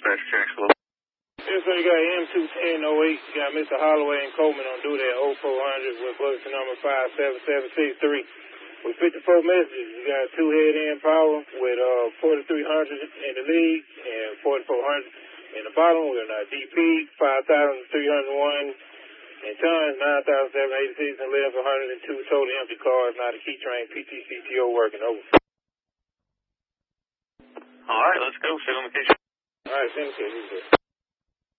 dispatch checks. Yes, sir, you got M21008. You got Mr. Holloway and Coleman on duty at 0400 with bulletin number 57763. With 54 messages, you got 2 head-end power with 4300 in the lead and 4400 in the bottom with DP 5301 in tons, 9,786 and left 102 totally empty cars, not a key train, PTCTO working over. All right, let's go. Send them a picture. All right, send them a picture.